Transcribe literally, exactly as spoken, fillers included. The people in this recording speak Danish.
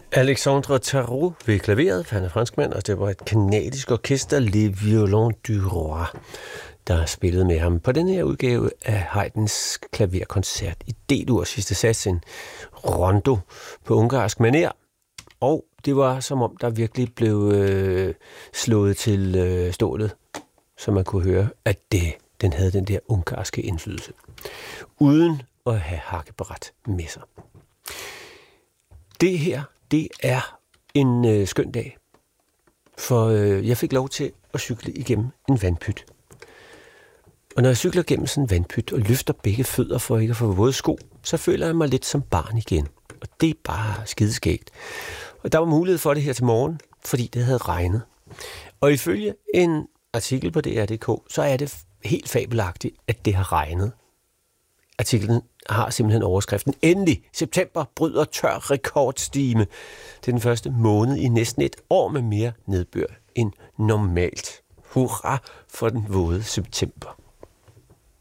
Alexandre Tarot ved klaveret, han er franskmand, og det var et kanadisk orkester, Le Violon du Roi, der spillede med ham på den her udgave af Haydns klaverkoncert i D-dur, sidste sats, en rondo på ungarsk manér. Og det var som om, der virkelig blev øh, slået til øh, stålet, så man kunne høre, at det, den havde den der ungarske indflydelse, uden at have hakkebræt med sig. Det her, det er en øh, skøn dag, for øh, jeg fik lov til at cykle igennem en vandpyt. Og når jeg cykler gennem sådan en vandpyt og løfter begge fødder for ikke at få våde sko, så føler jeg mig lidt som barn igen. Og det er bare skideskægt. Og der var mulighed for det her til morgen, fordi det havde regnet. Og ifølge en artikel på D R punktum d k, så er det helt fabelagtigt, at det har regnet. Artiklen har simpelthen overskriften: Endelig! September bryder tør rekordstime. Det er den første måned i næsten et år med mere nedbør end normalt. Hurra for den våde september.